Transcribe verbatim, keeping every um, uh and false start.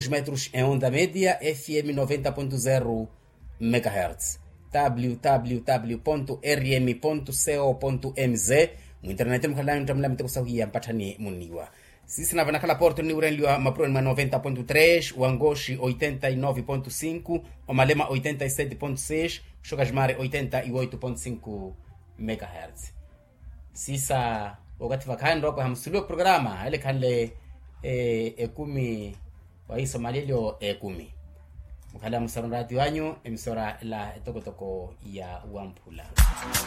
metros em onda média, F M noventa ponto zero megahertz. w w w ponto r m ponto co ponto m z mu internet mkhalani mtamlamite kusawia mpatani muniwa. Sisi na vanakala Porto ni urenliwa maproni noventa ponto três, Uangoshi oitenta e nove ponto cinco, Omalema oitenta e sete ponto seis, Shokajmare oitenta e oito ponto cinco megahertz. Sisa wakati vakando kwa hamsulio programa ile kanle e, ekumi wa hii Somalilio ekumi. Mkhala msarun radio wanyu emisora la toko toko ya Wampula.